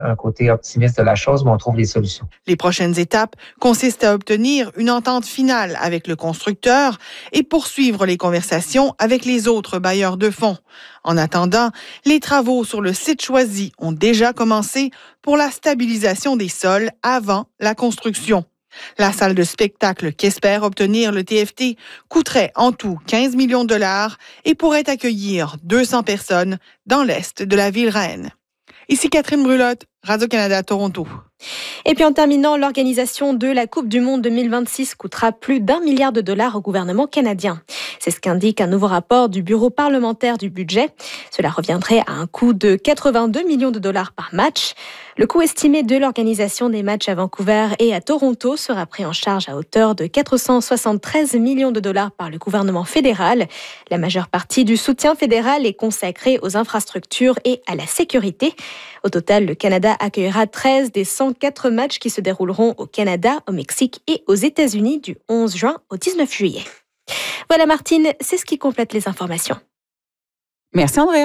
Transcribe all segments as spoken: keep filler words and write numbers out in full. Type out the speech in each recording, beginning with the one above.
un côté optimiste de la chose, mais on trouve des solutions. Les prochaines étapes consistent à obtenir une entente finale avec le constructeur et poursuivre les conversations avec les autres bailleurs de fonds. En attendant, les travaux sur le site choisi ont déjà commencé pour la stabilisation des sols avant la construction. La salle de spectacle qu'espère obtenir le T F T coûterait en tout quinze millions de dollars et pourrait accueillir deux cents personnes dans l'est de la ville reine. Ici Catherine Brulotte, Radio-Canada, Toronto. Et puis en terminant, l'organisation de la Coupe du Monde deux mille vingt-six coûtera plus d'un milliard de dollars au gouvernement canadien. C'est ce qu'indique un nouveau rapport du Bureau parlementaire du budget. Cela reviendrait à un coût de quatre-vingt-deux millions de dollars par match. Le coût estimé de l'organisation des matchs à Vancouver et à Toronto sera pris en charge à hauteur de quatre cent soixante-treize millions de dollars par le gouvernement fédéral. La majeure partie du soutien fédéral est consacrée aux infrastructures et à la sécurité. Au total, le Canada accueillera treize des cent quatre matchs qui se dérouleront au Canada, au Mexique et aux États-Unis du onze juin au dix-neuf juillet. Voilà Martine, c'est ce qui complète les informations. Merci Andrea.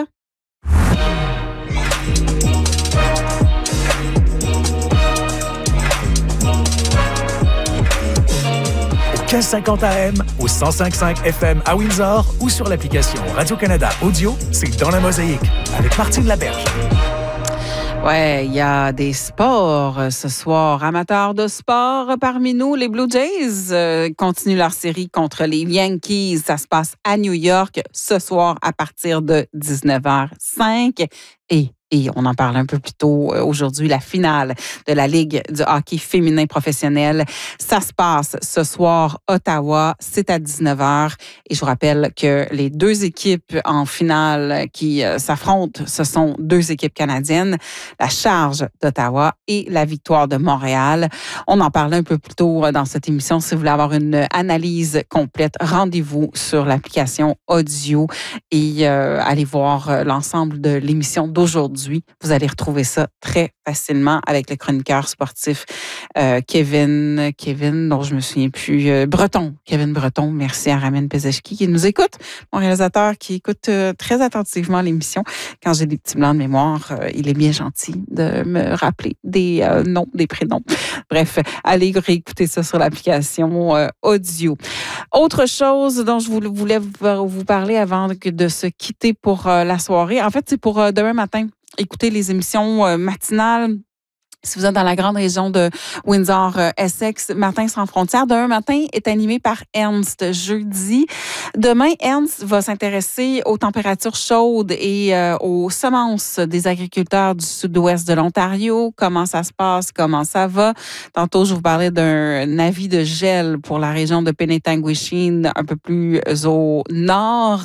quinze cinquante A M, au cent cinq virgule cinq F M à Windsor ou sur l'application Radio-Canada Audio, c'est Dans la Mosaïque avec Martine Laberge. Ouais, il y a des sports ce soir. Amateurs de sport parmi nous, les Blue Jays euh, continuent leur série contre les Yankees. Ça se passe à New York ce soir à partir de dix-neuf heures cinq. Et Et on en parle un peu plus tôt aujourd'hui, la finale de la Ligue du hockey féminin professionnel. Ça se passe ce soir, Ottawa, c'est à dix-neuf heures. Et je vous rappelle que les deux équipes en finale qui s'affrontent, ce sont deux équipes canadiennes, la Charge d'Ottawa et la Victoire de Montréal. On en parlait un peu plus tôt dans cette émission. Si vous voulez avoir une analyse complète, rendez-vous sur l'application audio et euh, allez voir l'ensemble de l'émission d'aujourd'hui. Vous allez retrouver ça très facilement avec le chroniqueur sportif euh, Kevin, Kevin, dont je me souviens plus, euh, Breton, Kevin Breton. Merci à Ramin Pezeshki qui nous écoute, mon réalisateur qui écoute euh, très attentivement l'émission. Quand j'ai des petits blancs de mémoire, euh, il est bien gentil de me rappeler des euh, noms, des prénoms. Bref, allez réécouter ça sur l'application euh, audio. Autre chose dont je voulais vous parler avant de se quitter pour euh, la soirée, en fait, c'est pour euh, demain matin. Écoutez les émissions euh, matinales. Si vous êtes dans la grande région de Windsor, euh, Essex, Matin sans frontières, demain matin est animé par Ernst. Jeudi, demain, Ernst va s'intéresser aux températures chaudes et euh, aux semences des agriculteurs du sud-ouest de l'Ontario. Comment ça se passe, comment ça va. Tantôt, je vous parlais d'un avis de gel pour la région de Penetanguishene, un peu plus au nord.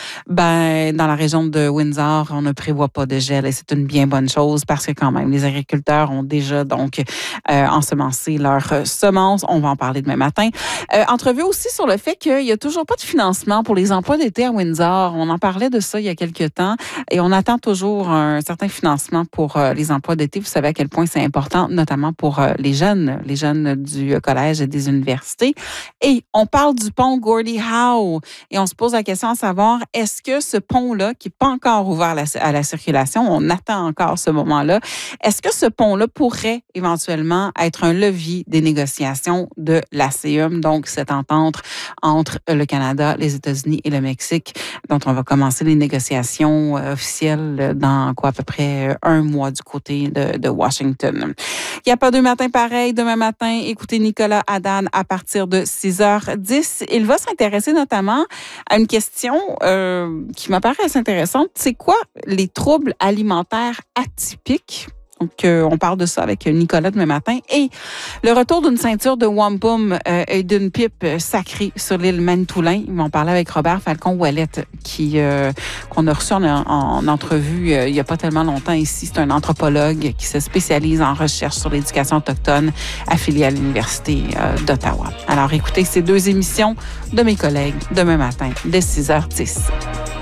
Ben, dans la région de Windsor, on ne prévoit pas de gel et c'est une bien bonne chose parce que quand même, les agriculteurs ont déjà donc euh, ensemencé leurs semences. On va en parler demain matin. Euh, entrevue aussi sur le fait qu'il n'y a toujours pas de financement pour les emplois d'été à Windsor. On en parlait de ça il y a quelques temps et on attend toujours un certain financement pour euh, les emplois d'été. Vous savez à quel point c'est important, notamment pour euh, les jeunes, les jeunes du collège et des universités. Et on parle du pont Gordie Howe et on se pose la question à savoir, est-ce que ce pont-là, qui n'est pas encore ouvert à la, à la circulation, on attend encore ce moment-là, est-ce que ce pont-là pourrait éventuellement être un levier des négociations de l'A C E M, donc cette entente entre le Canada, les États-Unis et le Mexique, dont on va commencer les négociations officielles dans quoi à peu près un mois du côté de, de Washington. Il n'y a pas deux matins pareils. Demain matin, écoutez Nicolas Haddad à partir de six heures dix. Il va s'intéresser notamment à une question euh, qui m'apparaît assez intéressante. C'est quoi les troubles alimentaires atypiques? Donc, euh, on parle de ça avec Nicolas demain matin. Et le retour d'une ceinture de wampum euh, et d'une pipe sacrée sur l'île Manitoulin. Ils vont parler avec Robert Falcon-Ouellet, qui euh, qu'on a reçu en, en entrevue euh, il n'y a pas tellement longtemps ici. C'est un anthropologue qui se spécialise en recherche sur l'éducation autochtone affilié à l'Université euh, d'Ottawa. Alors, écoutez ces deux émissions de mes collègues demain matin dès six heures dix.